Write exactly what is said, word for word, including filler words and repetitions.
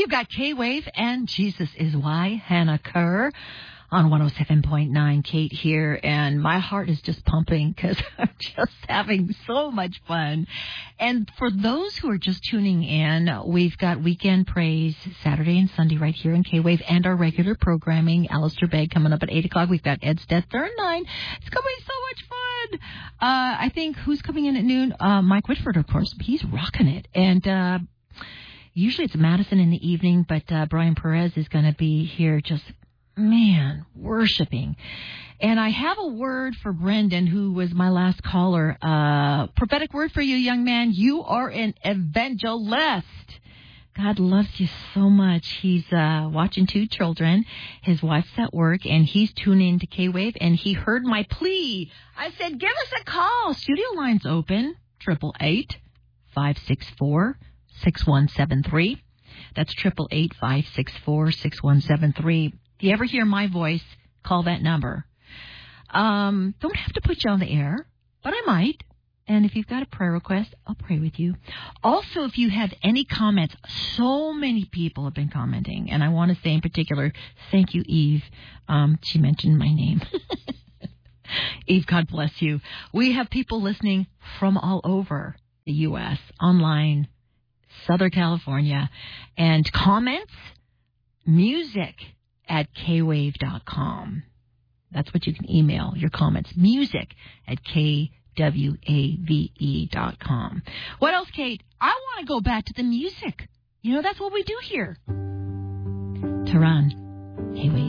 You've got K-Wave and Jesus is Why, Hannah Kerr on one oh seven point nine. Kate here, and my heart is just pumping because I'm just having so much fun. And for those who are just tuning in, we've got Weekend Praise Saturday and Sunday right here in K-Wave, and our regular programming, Alistair Begg, coming up at eight o'clock. We've got Ed Stether at nine. It's going to be so much fun. Uh, I think who's coming in at noon? Uh, Mike Whitford, of course. He's rocking it. And uh, usually it's Madison in the evening, but uh, Brian Perez is going to be here just, man, worshiping. And I have a word for Brendan, who was my last caller. Uh, prophetic word for you, young man. You are an evangelist. God loves you so much. He's uh, watching two children. His wife's at work, and he's tuning into K-Wave, and he heard my plea. I said, give us a call. Studio line's open, triple eight, five six four, six one seven three. That's triple eight, five six four, six one seven three. If you ever hear my voice, call that number. Um, don't have to put you on the air, but I might. And if you've got a prayer request, I'll pray with you. Also, if you have any comments, so many people have been commenting. And I want to say in particular, thank you, Eve. Um, she mentioned my name. Eve, God bless you. We have people listening from all over the U S, online, Southern California. And comments, music at k wave dot com. That's what you can email your comments. Music at K W A V E dot com. What else, Kate? I want to go back to the music. You know, that's what we do here. Tehran, K-Wave.